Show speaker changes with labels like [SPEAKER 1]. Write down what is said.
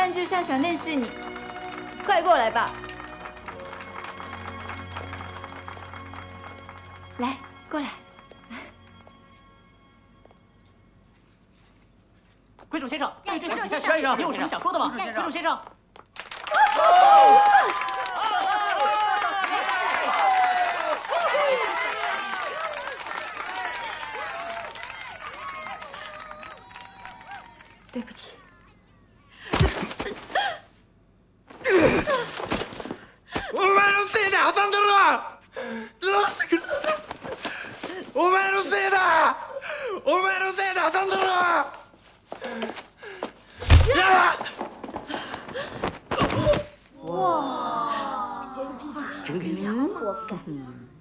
[SPEAKER 1] 看就像想认识你，快过来吧。来，过来。
[SPEAKER 2] 魁主先生，对这场比赛
[SPEAKER 3] 先生，
[SPEAKER 2] 你有什么想说的吗？魁主先生。
[SPEAKER 1] 对不起。
[SPEAKER 4] お前のせいで挟んだろ！どうしてくれた！お前のせいだ！お前のせいで挟んだろ！呀！
[SPEAKER 2] 哇！真给力！
[SPEAKER 3] 我敢。